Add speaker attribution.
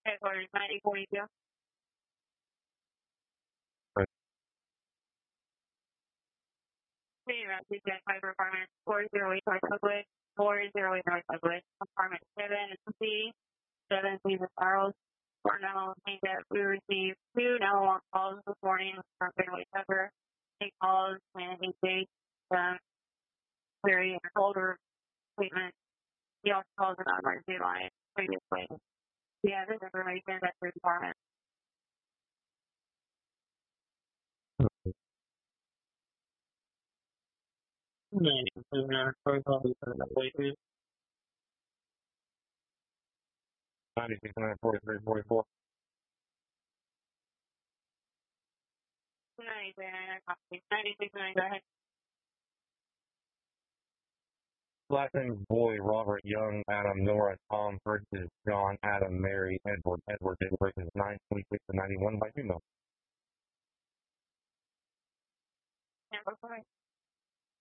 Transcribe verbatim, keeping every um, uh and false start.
Speaker 1: Headquarters ninety forty-two.
Speaker 2: Right.
Speaker 1: City Route two ten five apartment four zero eight North Oakwood, four zero eight North Oakwood, apartment seven C, seven C for Charles. For now, I think that we received two nine one one calls this morning from Fairway Tucker. Eight calls and he takes um, query and holder treatment. He also calls an emergency line previously. Yeah, this information that's the department.
Speaker 2: ninety-six nine forty-three forty-four.
Speaker 1: ninety-six nine, go ahead.
Speaker 2: Last name Boy, Robert, Young, Adam, Nora, Tom versus John, Adam, Mary, Edward, Edward versus nine twenty-six to ninety-one by email.
Speaker 1: Yeah, bye-bye.